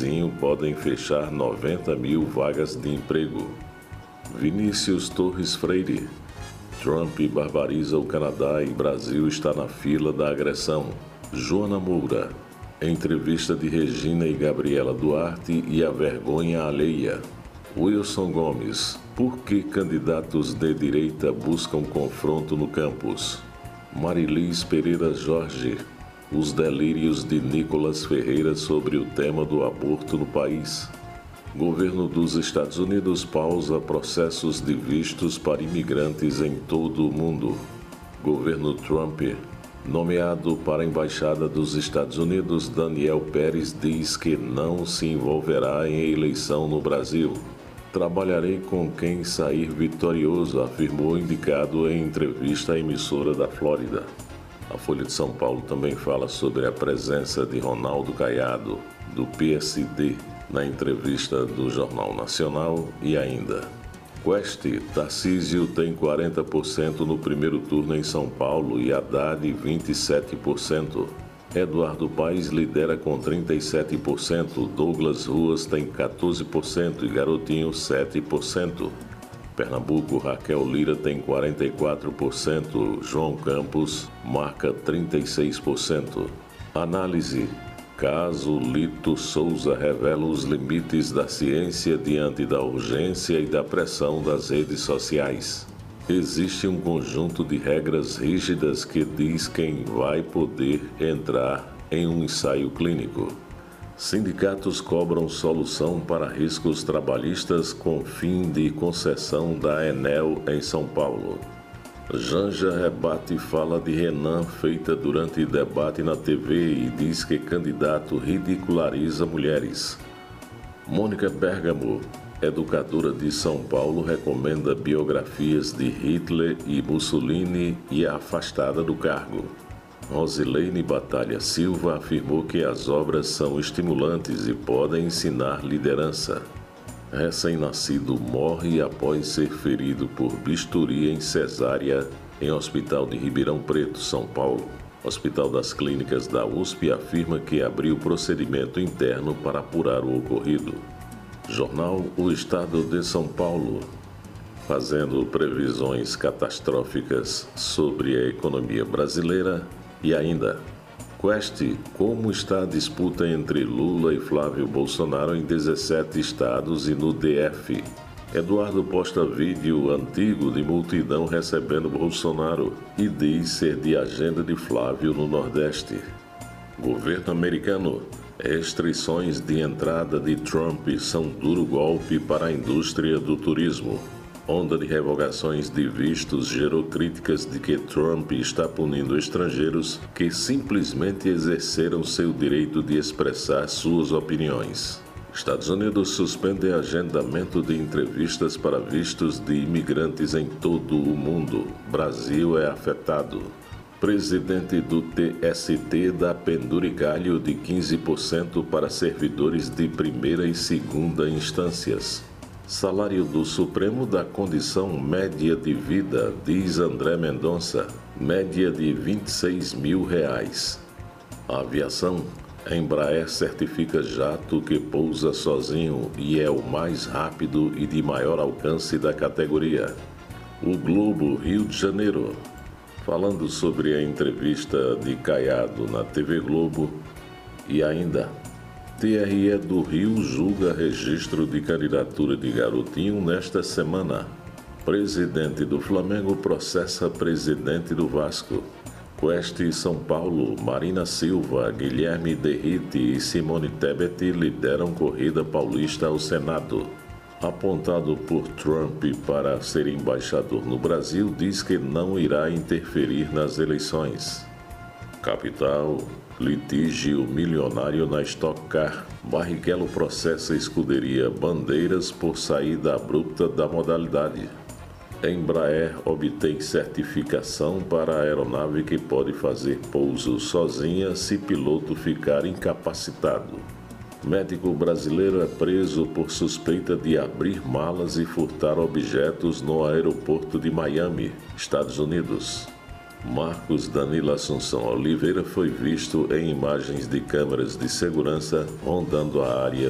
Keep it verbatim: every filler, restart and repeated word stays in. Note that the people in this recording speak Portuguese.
vizinho podem fechar noventa mil vagas de emprego. Vinícius Torres Freire. Trump barbariza o Canadá e Brasil está na fila da agressão. Joana Moura. Entrevista de Regina e Gabriela Duarte e a vergonha alheia. Wilson Gomes. Por que candidatos de direita buscam confronto no campus? Marilis Pereira Jorge. Os delírios de Nicolas Ferreira sobre o tema do aborto no país. Governo dos Estados Unidos pausa processos de vistos para imigrantes em todo o mundo. Governo Trump. Nomeado para a Embaixada dos Estados Unidos, Daniel Pérez diz que não se envolverá em eleição no Brasil. Trabalharei com quem sair vitorioso, afirmou indicado em entrevista à emissora da Flórida. A Folha de São Paulo também fala sobre a presença de Ronaldo Caiado, do P S D, na entrevista do Jornal Nacional e ainda. Quest, Tarcísio tem quarenta por cento no primeiro turno em São Paulo e Haddad vinte e sete por cento. Eduardo Paes lidera com trinta e sete por cento, Douglas Ruas tem quatorze por cento e Garotinho sete por cento. Pernambuco, Raquel Lira tem quarenta e quatro por cento, João Campos marca trinta e seis por cento. Análise. Caso Lito Souza revela os limites da ciência diante da urgência e da pressão das redes sociais. Existe um conjunto de regras rígidas que diz quem vai poder entrar em um ensaio clínico. Sindicatos cobram solução para riscos trabalhistas com fim de concessão da Enel em São Paulo. Janja rebate fala de Renan feita durante debate na T V e diz que candidato ridiculariza mulheres. Mônica Bergamo, educadora de São Paulo, recomenda biografias de Hitler e Mussolini e é afastada do cargo. Rosileine Batalha Silva afirmou que as obras são estimulantes e podem ensinar liderança. Recém-nascido morre após ser ferido por bisturi em cesárea em Hospital de Ribeirão Preto, São Paulo. Hospital das Clínicas da U S P afirma que abriu procedimento interno para apurar o ocorrido. Jornal O Estado de São Paulo, fazendo previsões catastróficas sobre a economia brasileira e ainda. Quest, como está a disputa entre Lula e Flávio Bolsonaro em dezessete estados e no D F? Eduardo posta vídeo antigo de multidão recebendo Bolsonaro e diz ser de agenda de Flávio no Nordeste. Governo americano. Restrições de entrada de Trump são duro golpe para a indústria do turismo. Onda de revogações de vistos gerou críticas de que Trump está punindo estrangeiros que simplesmente exerceram seu direito de expressar suas opiniões. Estados Unidos suspende agendamento de entrevistas para vistos de imigrantes em todo o mundo. Brasil é afetado. Presidente do T S T dá penduricalho de quinze por cento para servidores de primeira e segunda instâncias. Salário do Supremo dá condição média de vida, diz André Mendonça, média de vinte e seis mil reais. A aviação. Embraer certifica jato que pousa sozinho e é o mais rápido e de maior alcance da categoria. O Globo, Rio de Janeiro. Falando sobre a entrevista de Caiado na T V Globo e ainda. T R E do Rio julga registro de candidatura de Garotinho nesta semana. Presidente do Flamengo processa presidente do Vasco. Quest São Paulo, Marina Silva, Guilherme Derrite e Simone Tebet lideram corrida paulista ao Senado. Apontado por Trump para ser embaixador no Brasil, diz que não irá interferir nas eleições. Capital. Litígio milionário na Stock Car. Barrichello processa escuderia Bandeiras por saída abrupta da modalidade. Embraer obtém certificação para a aeronave que pode fazer pouso sozinha se piloto ficar incapacitado. Médico brasileiro é preso por suspeita de abrir malas e furtar objetos no aeroporto de Miami, Estados Unidos. Marcos Danilo Assunção Oliveira foi visto em imagens de câmeras de segurança rondando a área